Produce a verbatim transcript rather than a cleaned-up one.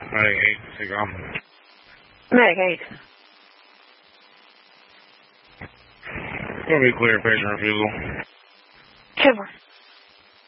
Medic eight, take off. Medic eight. Gonna be clear, patient refusal. Super.